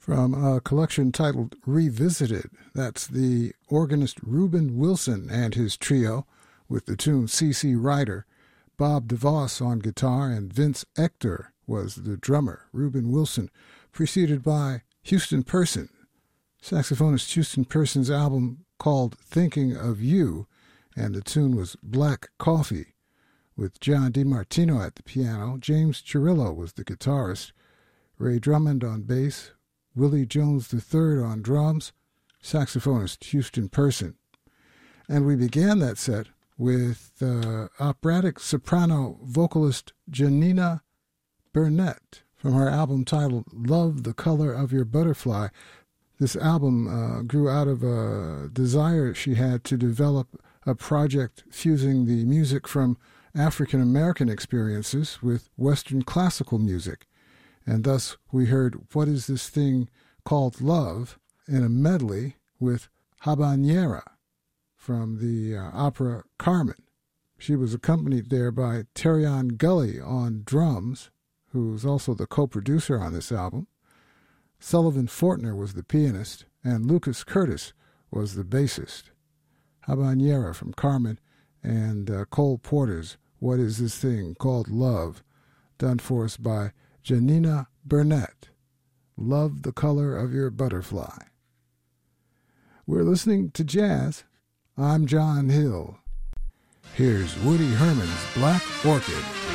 From a collection titled Revisited. That's the organist Reuben Wilson and his trio with the tune C.C. Ryder. Bob DeVos on guitar and Vince Ector was the drummer. Reuben Wilson, preceded by Houston Person. Saxophonist Houston Person's album called Thinking of You, and the tune was Black Coffee. With John DiMartino at the piano, James Chirillo was the guitarist, Ray Drummond on bass, Willie Jones III on drums, saxophonist Houston Person. And we began that set with operatic soprano vocalist Janina Burnett from her album titled Love the Color of Your Butterfly. This album grew out of a desire she had to develop a project fusing the music from African American experiences with Western classical music. And thus we heard What Is This Thing Called Love in a medley with Habanera from the opera Carmen. She was accompanied there by Terrion Gully on drums, who's also the co-producer on this album. Sullivan Fortner was the pianist, and Lucas Curtis was the bassist. Habanera from Carmen and Cole Porter's What Is This Thing Called Love, done for us by Janina Burnett. Love the Color of Your Butterfly. We're listening to jazz. I'm John Hill. Here's Woody Herman's Black Orchid.